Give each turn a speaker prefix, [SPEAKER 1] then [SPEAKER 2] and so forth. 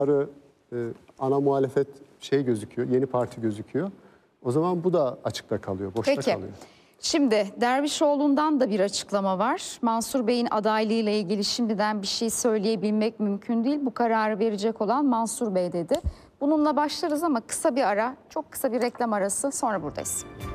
[SPEAKER 1] e, ana muhalefet şey gözüküyor, yeni parti gözüküyor. O zaman bu da açıkta kalıyor, boşta
[SPEAKER 2] Peki.
[SPEAKER 1] kalıyor.
[SPEAKER 2] Şimdi Dervişoğlu'ndan da bir açıklama var. Mansur Bey'in adaylığıyla ilgili şimdiden bir şey söyleyebilmek mümkün değil. Bu kararı verecek olan Mansur Bey dedi. Bununla başlarız ama kısa bir ara, çok kısa bir reklam arası, sonra buradayız.